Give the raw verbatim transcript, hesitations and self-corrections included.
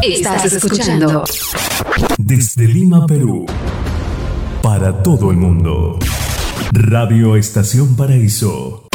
Estás escuchando desde Lima, Perú, para todo el mundo. Radio Estación Paraíso.